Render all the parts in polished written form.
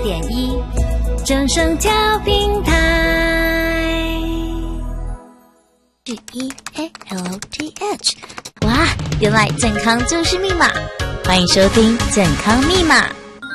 94.1正声调频台。GEALTH， 哇，原来健康就是密码，欢迎收听健康密码。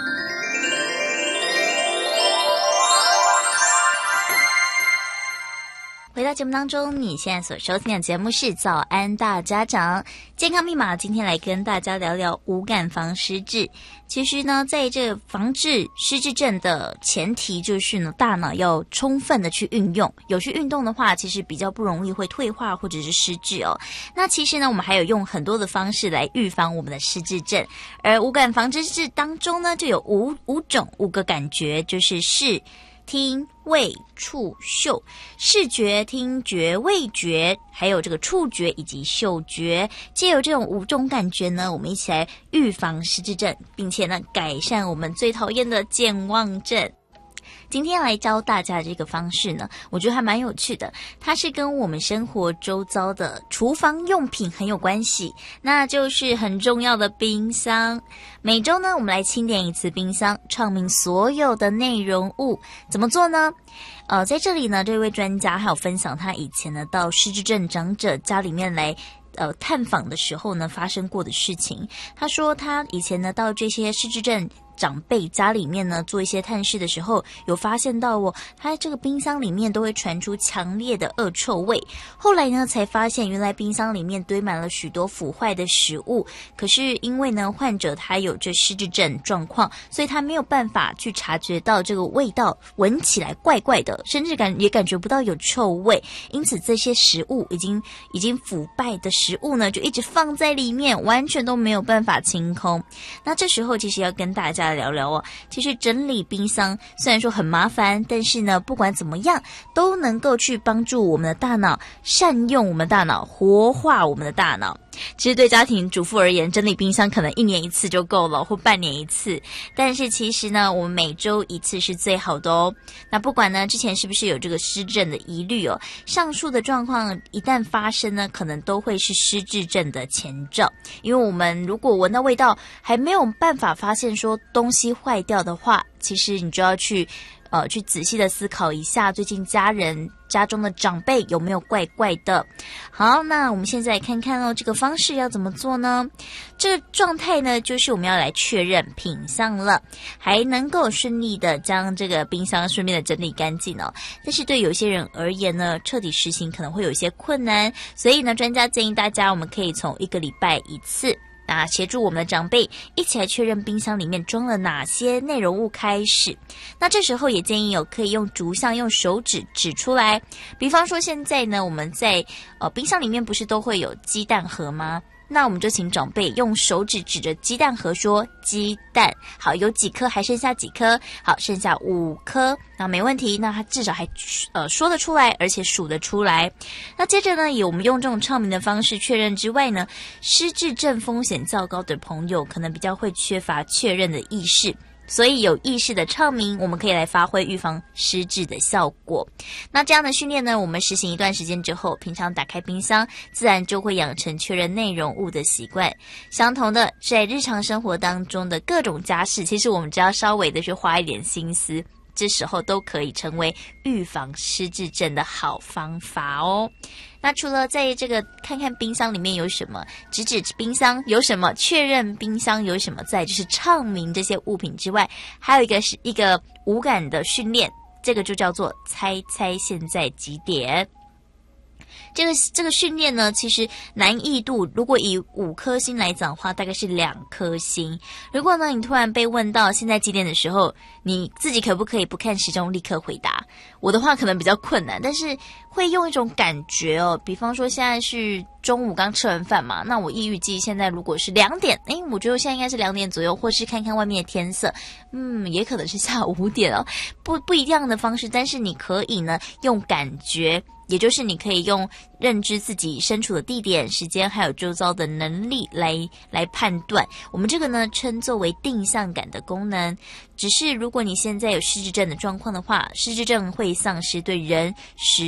回到节目当中，你现在所收听的节目是早安大家长健康密码，今天来跟大家聊聊五感防失智。其实呢，在这个防治失智症的前提就是呢，大脑要充分的去运用，有去运动的话，其实比较不容易会退化或者是失智哦。那其实呢，我们还有用很多的方式来预防我们的失智症，而五感防失智当中呢，就有五个感觉，就是视、听、味、触、嗅。视觉、听觉、味觉，还有这个触觉以及嗅觉，藉由这种五种感觉呢，我们一起来预防失智症，并且呢改善我们最讨厌的健忘症。今天来教大家的这个方式呢，我觉得还蛮有趣的，它是跟我们生活周遭的厨房用品很有关系，那就是很重要的冰箱。每周呢，我们来清点一次冰箱，唱明所有的内容物。怎么做呢？在这里呢，这位专家还有分享他以前呢到失智症长者家里面来探访的时候呢发生过的事情。他说他以前呢到这些失智症长辈家里面呢做一些探视的时候，有发现到他这个冰箱里面都会传出强烈的恶臭味。后来呢才发现原来冰箱里面堆满了许多腐坏的食物，可是因为呢患者他有这失智症状况，所以他没有办法去察觉到这个味道，闻起来怪怪的，甚至也感觉不到有臭味，因此这些食物已经腐败的食物呢就一直放在里面，完全都没有办法清空。那这时候其实要跟大家聊聊其实整理冰箱虽然说很麻烦，但是呢不管怎么样都能够去帮助我们的大脑善用我们的大脑，活化我们的大脑。其实对家庭主妇而言，整理冰箱可能1年1次就够了，或半年1次，但是其实呢我们每周1次是最好的哦。那不管呢之前是不是有这个失症的疑虑哦，上述的状况一旦发生呢，可能都会是失智症的前兆。因为我们如果闻到味道还没有办法发现说东西坏掉的话，其实你就要去仔细的思考一下，最近家中的长辈有没有怪怪的。好，那我们现在来看看这个方式要怎么做呢？这个状态呢，就是我们要来确认品相了，还能够顺利的将这个冰箱顺便的整理干净哦。但是对有些人而言呢，彻底实行可能会有一些困难，所以呢，专家建议大家，我们可以从1个礼拜1次。那协助我们的长辈一起来确认冰箱里面装了哪些内容物开始。那这时候也建议可以用竹项用手指指出来，比方说现在呢我们在冰箱里面不是都会有鸡蛋盒吗？那我们就请长辈用手指指着鸡蛋盒说鸡蛋，好，有几颗还剩下几颗，好，剩下5颗，那没问题，那他至少还说得出来，而且数得出来。那接着呢，我们用这种唱名的方式确认之外呢，失智症风险较高的朋友可能比较会缺乏确认的意识，所以有意识的唱名，我们可以来发挥预防失智的效果。那这样的训练呢，我们实行一段时间之后，平常打开冰箱，自然就会养成确认内容物的习惯。相同的，在日常生活当中的各种家事，其实我们只要稍微的去花一点心思，这时候都可以成为预防失智症的好方法哦。那除了在这个看看冰箱里面有什么，指冰箱有什么，确认冰箱有什么，再就是唱名这些物品之外，还有一个五感的训练，这个就叫做猜猜现在几点。这个训练呢，其实难易度如果以5颗星来讲的话，大概是2颗星。如果呢你突然被问到现在几点的时候，你自己可不可以不看时钟立刻回答？我的话可能比较困难，但是会用一种感觉比方说现在是中午刚吃完饭嘛，那我预计现在如果是2点，我觉得现在应该是2点左右，或是看看外面的天色，也可能是下午5点不一样的方式，但是你可以呢用感觉，也就是你可以用认知自己身处的地点、时间还有周遭的能力来判断。我们这个呢称作为定向感的功能。只是如果你现在有失智症的状况的话，失智症会丧失对人、时、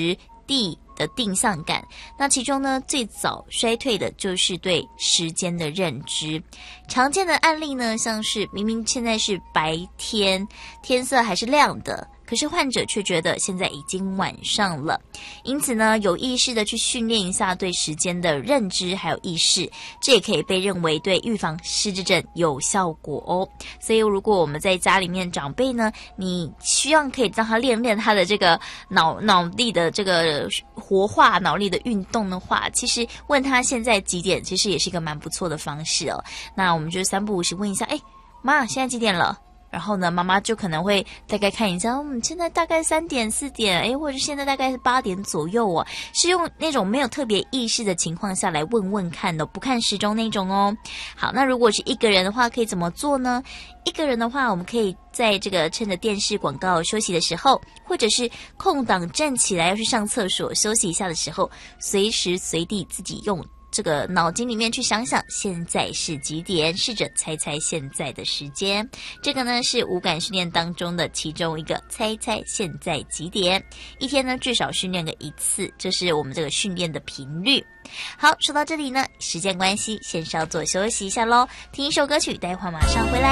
地的定向感。那其中呢，最早衰退的就是对时间的认知。常见的案例呢，像是明明现在是白天，天色还是亮的，可是患者却觉得现在已经晚上了。因此呢，有意识的去训练一下对时间的认知还有意识，这也可以被认为对预防失智症有效果哦。所以如果我们在家里面长辈呢，你希望可以让他练练他的这个脑力的这个活化脑力的运动的话，其实问他现在几点，其实也是一个蛮不错的方式哦。那我们就三不五时问一下，妈，现在几点了？然后呢，妈妈就可能会大概看一下，现在大概3点4点，或者现在大概是8点左右哦，是用那种没有特别意识的情况下来问问看的，不看时钟那种哦。好，那如果是一个人的话，可以怎么做呢？一个人的话，我们可以在这个趁着电视广告休息的时候，或者是空档站起来要去上厕所休息一下的时候，随时随地自己用这个脑筋里面去想想现在是几点，试着猜猜现在的时间。这个呢是五感训练当中的其中一个，猜猜现在几点。一天呢至少训练个1次，这是我们这个训练的频率。好，说到这里呢，时间关系，先稍作休息一下咯，听一首歌曲，待会儿马上回来。